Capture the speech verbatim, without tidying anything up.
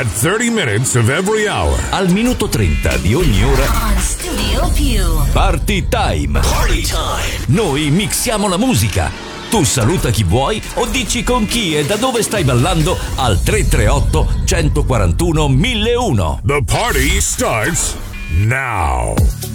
At thirty minutes of every hour. Al minuto trenta di ogni ora. On Studio Più. Party time. Party time. Noi mixiamo la musica. Tu saluta chi vuoi o dici con chi e da dove stai ballando al tre tre otto, uno quattro uno, uno zero uno. The party starts now.